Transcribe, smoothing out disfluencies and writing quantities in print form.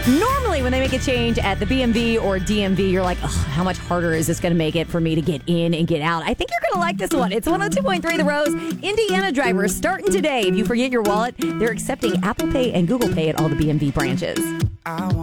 Normally, when they make a change at the BMV or DMV, you're like, oh, how much harder is this going to make it for me to get in and get out? I think you're going to like this one. It's 102.3 The Rose. Indiana drivers starting today. If you forget your wallet, they're accepting Apple Pay and Google Pay at all the BMV branches.